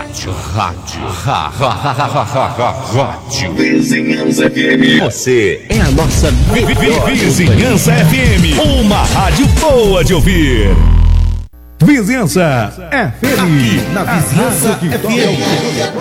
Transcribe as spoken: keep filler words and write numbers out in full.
Rádio, rádio, ra, ra, ra, ra, ra, ra, ra, rádio. Vizinhança F M. Você é a nossa melhor Vizinhança F M, uma rádio boa de ouvir. Vizinhança F M. Aqui na Vizinhança F M.